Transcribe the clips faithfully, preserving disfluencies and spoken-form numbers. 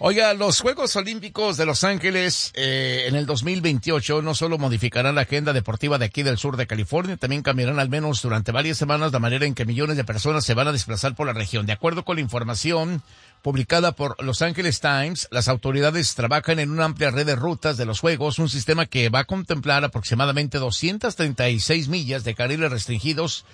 Oiga, los Juegos Olímpicos de Los Ángeles eh, en el dos mil veintiocho no solo modificarán la agenda deportiva de aquí del sur de California, también cambiarán al menos durante varias semanas la manera en que millones de personas se van a desplazar por la región. De acuerdo con la información publicada por Los Angeles Times, las autoridades trabajan en una amplia red de rutas de los Juegos, un sistema que va a contemplar aproximadamente doscientas treinta y seis millas de carriles restringidos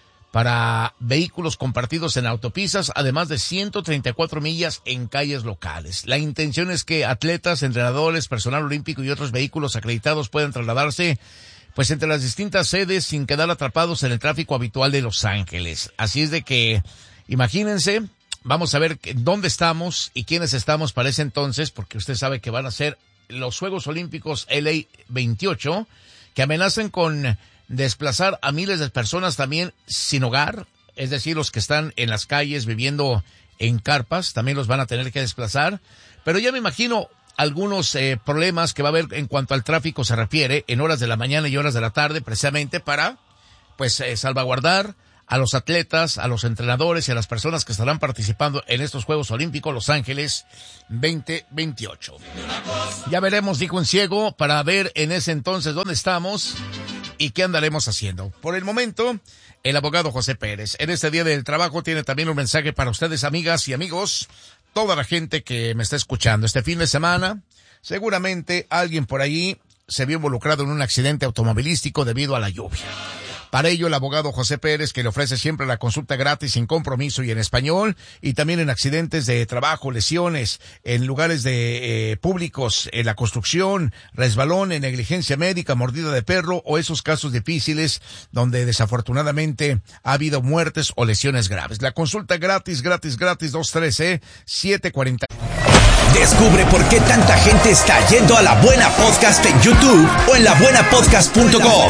para vehículos compartidos en autopistas, además de ciento treinta y cuatro millas en calles locales. La intención es que atletas, entrenadores, personal olímpico y otros vehículos acreditados puedan trasladarse pues entre las distintas sedes sin quedar atrapados en el tráfico habitual de Los Ángeles. Así es de que, imagínense, vamos a ver dónde estamos y quiénes estamos para ese entonces, porque usted sabe que van a ser los Juegos Olímpicos L A veintiocho, que amenazan con desplazar a miles de personas también sin hogar, es decir, los que están en las calles viviendo en carpas, también los van a tener que desplazar. Pero ya me imagino algunos eh, problemas que va a haber en cuanto al tráfico se refiere en horas de la mañana y horas de la tarde, precisamente para pues eh, salvaguardar a los atletas, a los entrenadores y a las personas que estarán participando en estos Juegos Olímpicos Los Ángeles veinte veintiocho. Ya veremos, dijo un ciego, para ver en ese entonces dónde estamos y qué andaremos haciendo. Por el momento, el abogado José Pérez, en este Día del Trabajo, tiene también un mensaje para ustedes, amigas y amigos, toda la gente que me está escuchando. Este fin de semana, seguramente alguien por allí se vio involucrado en un accidente automovilístico debido a la lluvia. Para ello, el abogado José Pérez, que le ofrece siempre la consulta gratis, sin compromiso y en español, y también en accidentes de trabajo, lesiones, en lugares de eh, públicos, en la construcción, resbalón, en negligencia médica, mordida de perro o esos casos difíciles donde desafortunadamente ha habido muertes o lesiones graves. La consulta gratis, gratis, gratis, dos uno tres, siete cuatro cero. Descubre por qué tanta gente está yendo a La Buena Podcast en YouTube o en la buena podcast punto com.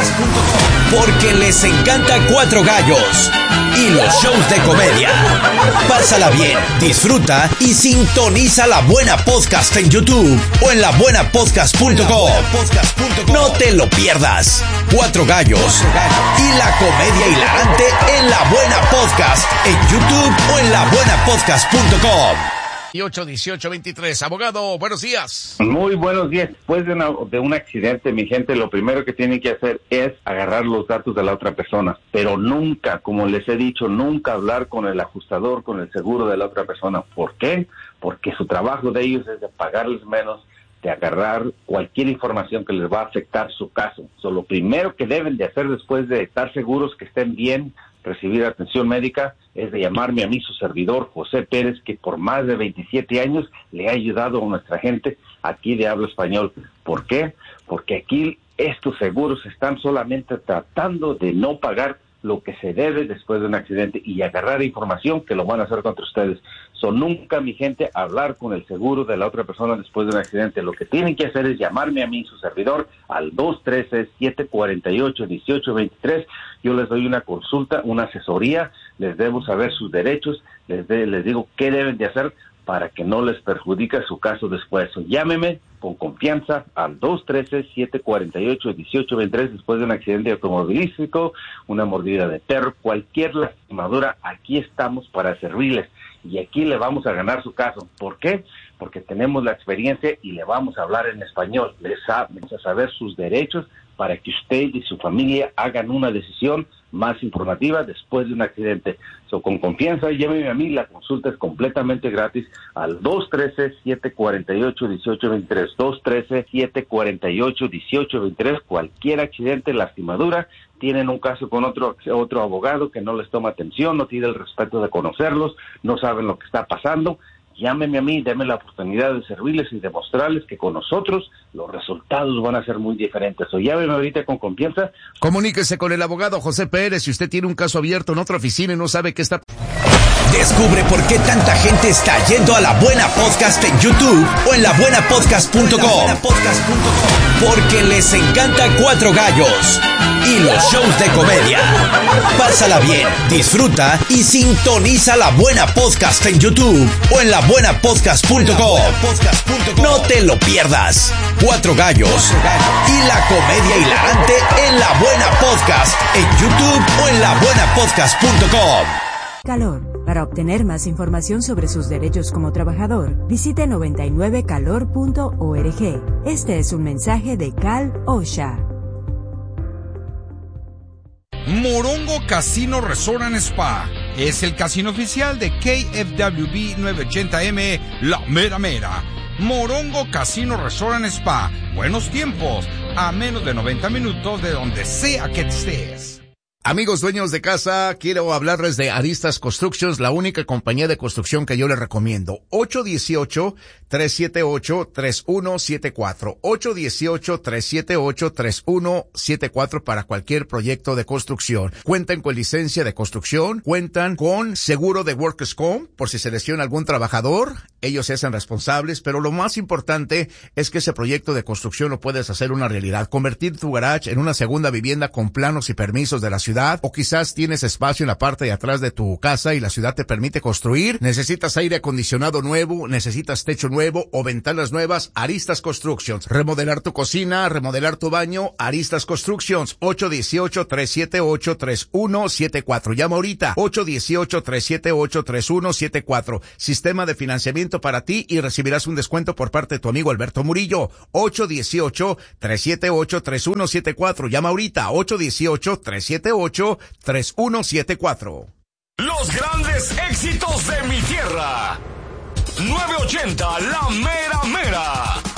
Porque les encanta Cuatro Gallos y los shows de comedia. Pásala bien, disfruta y sintoniza La Buena Podcast en YouTube o en la buena podcast punto com. No te lo pierdas. Cuatro Gallos y la comedia hilarante en La Buena Podcast en YouTube o en la buena podcast punto com. ocho dieciocho veintitrés. Abogado, buenos días. Muy buenos días. Después de, una, de un accidente, mi gente, lo primero que tienen que hacer es agarrar los datos de la otra persona, pero nunca, como les he dicho, nunca hablar con el ajustador, con el seguro de la otra persona. ¿Por qué? Porque su trabajo de ellos es de pagarles menos, de agarrar cualquier información que les va a afectar su caso. So, lo primero que deben de hacer después de estar seguros que estén bien, recibir atención médica, es de llamarme a mí, su servidor, José Pérez, que por más de veintisiete años le ha ayudado a nuestra gente aquí de habla español. ¿Por qué? Porque aquí estos seguros están solamente tratando de no pagar lo que se debe después de un accidente y agarrar información que lo van a hacer contra ustedes. So, nunca, mi gente, hablar con el seguro de la otra persona después de un accidente. Lo que tienen que hacer es llamarme a mí, su servidor, al dos uno tres, siete cuatro ocho, uno ocho dos tres. Yo les doy una consulta, una asesoría, les debo saber sus derechos, les, de, les digo qué deben de hacer para que no les perjudique su caso después. So, llámeme con confianza al dos uno tres, siete cuatro ocho, uno ocho dos tres después de un accidente automovilístico, una mordida de perro, cualquier lastimadura. Aquí estamos para servirles y aquí le vamos a ganar su caso. ¿Por qué? Porque tenemos la experiencia y le vamos a hablar en español. Les vamos a saber sus derechos para que usted y su familia hagan una decisión más informativa después de un accidente. So, con confianza, llámeme a mí, la consulta es completamente gratis al dos uno tres, siete cuatro ocho, uno ocho dos tres, dos uno tres, siete cuatro ocho, uno ocho dos tres. Cualquier accidente, lastimadura, tienen un caso con otro otro abogado que no les toma atención, no tiene el respeto de conocerlos, no saben lo que está pasando. Llámeme a mí, déme la oportunidad de servirles y demostrarles que con nosotros los resultados van a ser muy diferentes. O llámeme ahorita con confianza. Comuníquese con el abogado José Pérez si usted tiene un caso abierto en otra oficina y no sabe qué está... Descubre por qué tanta gente está yendo a La Buena Podcast en YouTube o en la buena podcast punto com. Porque les encanta Cuatro Gallos y los shows de comedia. Pásala bien, disfruta y sintoniza La Buena Podcast en YouTube o en la buena podcast punto com. No te lo pierdas. Cuatro Gallos y la comedia hilarante en La Buena Podcast en YouTube o en la buena podcast punto com. Calor. Para obtener más información sobre sus derechos como trabajador, visite noventa y nueve calor punto org. Este es un mensaje de Cal OSHA. Morongo Casino Resort and Spa es el casino oficial de K F W B novecientos ochenta M, La Mera Mera. Morongo Casino Resort and Spa. Buenos tiempos, a menos de noventa minutos de donde sea que estés. Amigos dueños de casa, quiero hablarles de Aristas Constructions, la única compañía de construcción que yo les recomiendo. ocho uno ocho, tres siete ocho, tres uno siete cuatro. ocho uno ocho, tres siete ocho, tres uno siete cuatro para cualquier proyecto de construcción. Cuentan con licencia de construcción, cuentan con seguro de Workers' Comp, por si se lesiona algún trabajador, ellos se hacen responsables, pero lo más importante es que ese proyecto de construcción lo puedes hacer una realidad. Convertir tu garage en una segunda vivienda con planos y permisos de la ciudad. O quizás tienes espacio en la parte de atrás de tu casa y la ciudad te permite construir. Necesitas aire acondicionado nuevo, necesitas techo nuevo o ventanas nuevas. Aristas Constructions. Remodelar tu cocina, remodelar tu baño. Aristas Constructions. ocho uno ocho, tres siete ocho, tres uno siete cuatro. Llama ahorita. ocho uno ocho, tres siete ocho, tres uno siete cuatro. Sistema de financiamiento para ti y recibirás un descuento por parte de tu amigo Alberto Murillo. ocho uno ocho, tres siete ocho, tres uno siete cuatro. Llama ahorita. ocho uno ocho, tres siete ocho, tres uno siete cuatro. Los grandes éxitos de mi tierra. nueve ochenta La Mera Mera.